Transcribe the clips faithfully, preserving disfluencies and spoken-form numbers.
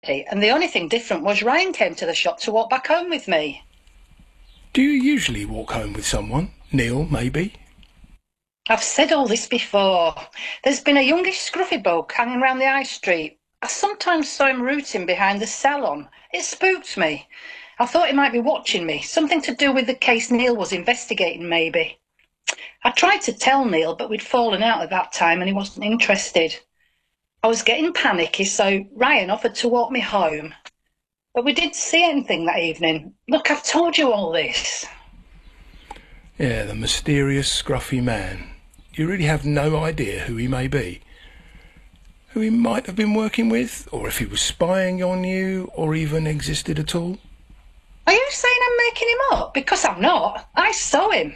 and the only thing different was Ryan came to the shop to walk back home with me. Do you usually walk home with someone? Neil, maybe? I've said all this before. There's been a youngish scruffy bloke hanging round the high street. I sometimes saw him rooting behind the salon. It spooked me. I thought he might be watching me, something to do with the case Neil was investigating, maybe. I tried to tell Neil, but we'd fallen out at that time and he wasn't interested. I was getting panicky, so Ryan offered to walk me home. But we didn't see anything that evening. Look, I've told you all this. Yeah, the mysterious scruffy man. You really have no idea who he may be. Who he might have been working with, or if he was spying on you, or even existed at all. Are you saying I'm making him up? Because I'm not. I saw him.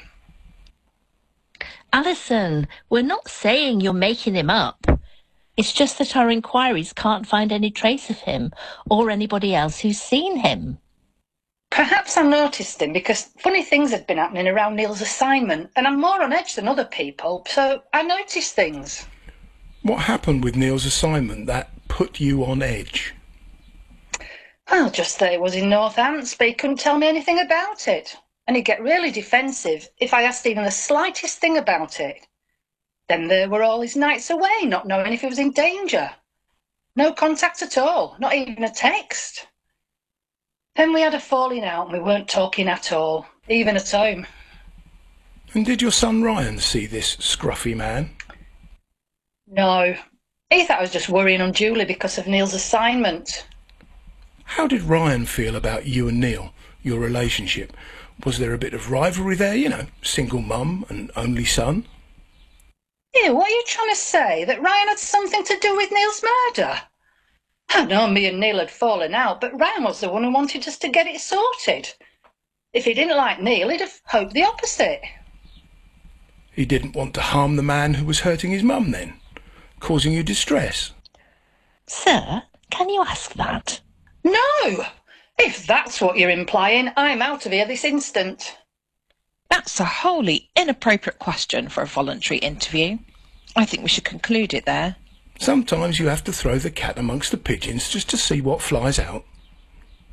Alison, we're not saying you're making him up. It's just that our inquiries can't find any trace of him or anybody else who's seen him. Perhaps I noticed him because funny things had been happening around Neil's assignment, and I'm more on edge than other people, so I noticed things. What happened with Neil's assignment that put you on edge? Well, just that it was in Northants, but he couldn't tell me anything about it. And he'd get really defensive if I asked even the slightest thing about it. Then there were all his nights away, not knowing if he was in danger. No contact at all, not even a text. Then we had a falling out and we weren't talking at all, even at home. And did your son Ryan see this scruffy man? No. He thought I was just worrying unduly because of Neil's assignment. How did Ryan feel about you and Neil, your relationship? Was there a bit of rivalry there, you know, single mum and only son? Ew, what are you trying to say? That Ryan had something to do with Neil's murder? I know me and Neil had fallen out, but Ryan was the one who wanted us to get it sorted. If he didn't like Neil, he'd have hoped the opposite. He didn't want to harm the man who was hurting his mum then, causing you distress? Sir, can you ask that? No! If that's what you're implying, I'm out of here this instant. That's a wholly inappropriate question for a voluntary interview. I think we should conclude it there. Sometimes you have to throw the cat amongst the pigeons just to see what flies out.